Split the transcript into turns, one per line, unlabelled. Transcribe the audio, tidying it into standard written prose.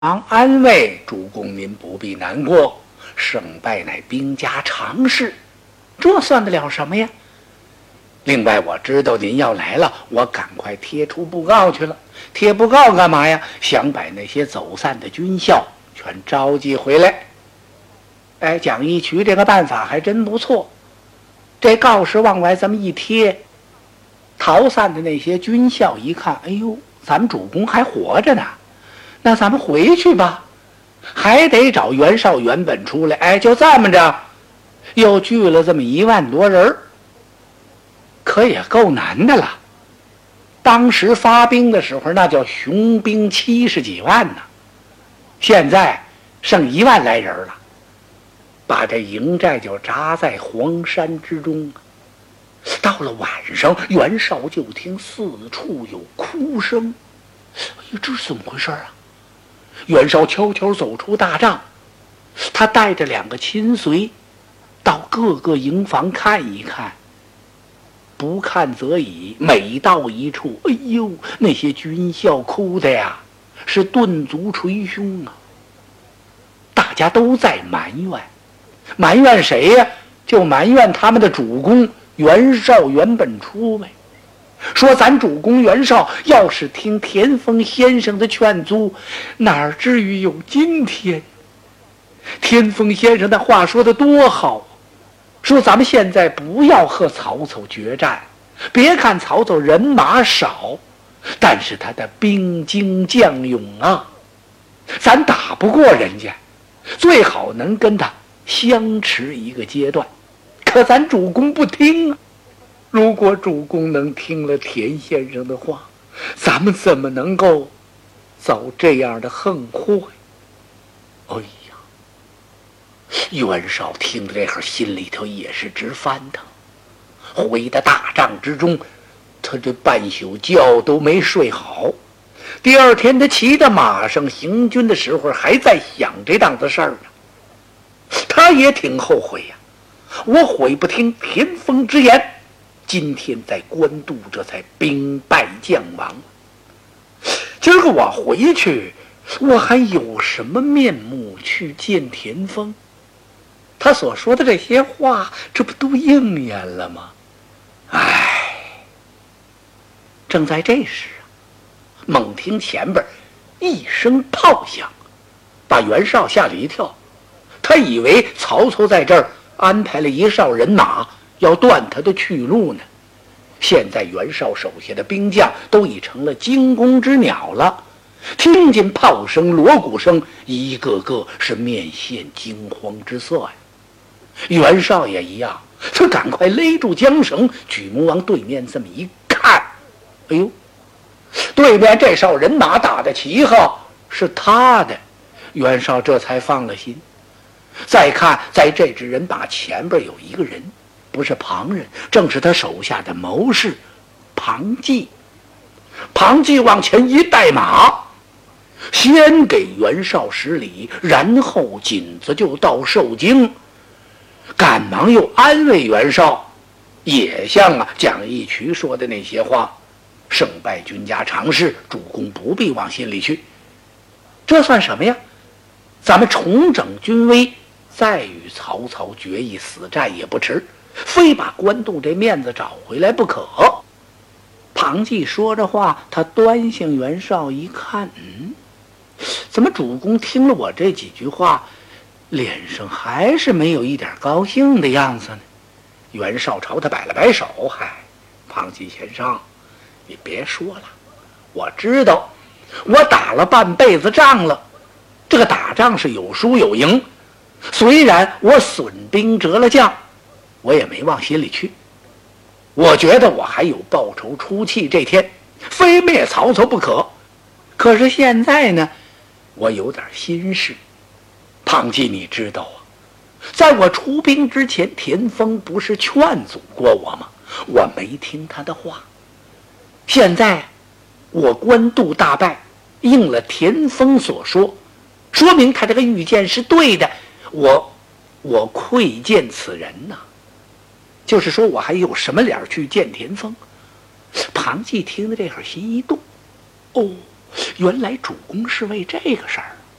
安慰主公，您不必难过，胜败乃兵家常事，这算得了什么呀？另外我知道您要来了，我赶快贴出布告去了。贴布告干嘛呀？想把那些走散的军校全召集回来。哎，蒋义渠这个办法还真不错。这告示往外这么一贴，逃散的那些军校一看，哎呦，咱们主公还活着呢，那咱们回去吧，还得找袁绍袁本出来。哎，就这么着，又聚了这么1万多人，可也够难的了。当时发兵的时候，那叫雄兵70几万呢，现在剩1万来人了。把这营寨就扎在黄山之中。到了晚上，袁绍就听四处有哭声。哎呀，这是怎么回事啊？袁绍悄悄走出大帐，他带着2个亲随到各个营房看一看。不看则已，每到一处，哎呦，那些军校哭的呀，是顿足捶胸啊！大家都在埋怨谁呀？就埋怨他们的主公袁绍袁本初呗。说咱主公袁绍要是听田丰先生的劝阻，哪至于有今天？田丰先生的话说的多好，说咱们现在不要和曹操决战，别看曹操人马少，但是他的兵精将勇啊，咱打不过人家，最好能跟他相持一个阶段。可咱主公不听啊！如果主公能听了田先生的话，咱们怎么能够遭这样的横祸？哎呀，袁绍听着这会儿，心里头也是直翻腾。回到大帐之中，他这半宿觉都没睡好。第二天他骑到马上行军的时候，还在想这档子事儿呢。他也挺后悔呀，我悔不听田丰之言，今天在官渡这才兵败将亡。今儿个我回去，我还有什么面目去见田丰？他所说的这些话，这不都应验了吗？唉，正在这时啊，猛听前边一声炮响，把袁绍吓了一跳。他以为曹操在这儿安排了1哨人马，要断他的去路呢。现在袁绍手下的兵将都已成了惊弓之鸟了，听见炮声锣鼓声，一个个是面现惊慌之色呀。袁绍也一样，他赶快勒住缰绳，举目往对面这么一看，哎呦，对面这哨人马打的旗号是他的，袁绍这才放了心。再看，在这支人马前边有一个人，不是旁人，正是他手下的谋士庞纪。庞纪往前一带马，先给袁绍施礼，然后紧着就到受惊，赶忙又安慰袁绍，也像蒋义渠说的那些话，胜败军家常事，主公不必往心里去。这算什么呀？咱们重整军威，再与曹操决一死战也不迟，非把官渡这面子找回来不可。庞纪说着话，他端详袁绍一看，怎么主公听了我这几句话，脸上还是没有一点高兴的样子呢？袁绍朝他摆了摆手，嗨，庞纪先生，你别说了，我知道，我打了半辈子仗了，这个打仗是有输有赢，虽然我损兵折了将，我也没往心里去。我觉得我还有报仇出气这天，非灭曹操不可。可是现在呢，我有点心事。庞纪，你知道啊，在我出兵之前，田丰不是劝阻过我吗？我没听他的话。现在我官渡大败，应了田丰所说，说明他这个预见是对的，我愧见此人呐。就是说我还有什么脸去见田丰？庞纪听的这会儿心一动，哦，原来主公是为这个事儿。